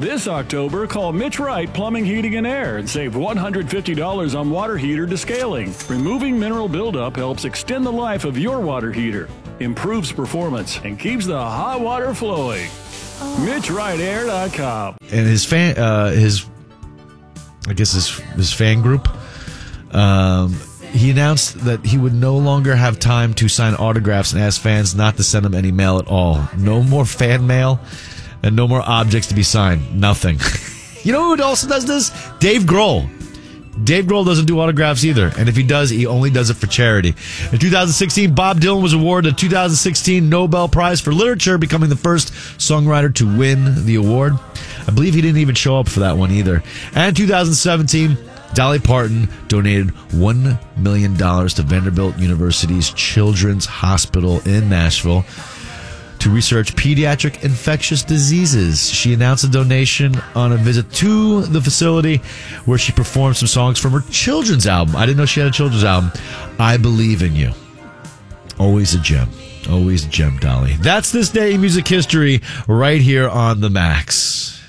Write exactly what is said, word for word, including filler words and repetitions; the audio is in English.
This October, call Mitch Wright Plumbing, Heating, and Air and save one hundred fifty dollars on water heater descaling. Removing mineral buildup helps extend the life of your water heater, improves performance, and keeps the hot water flowing. Mitch Wright Air dot com. And his fan, uh, his, I guess his his fan group, um, he announced that he would no longer have time to sign autographs and asked fans not to send him any mail at all. No more fan mail and no more objects to be signed. Nothing. You know who also does this? Dave Grohl. Dave Grohl doesn't do autographs either, and if he does, he only does it for charity. In two thousand sixteen, Bob Dylan was awarded a two thousand sixteen Nobel Prize for Literature, becoming the first songwriter to win the award. I believe he didn't even show up for that one either. And in two thousand seventeen, Dolly Parton donated one million dollars to Vanderbilt University's Children's Hospital in Nashville to research pediatric infectious diseases. She announced a donation on a visit to the facility where she performed some songs from her children's album. I didn't know she had a children's album. I Believe in You. Always a gem. Always a gem, Dolly. That's this day in music history right here on The Max.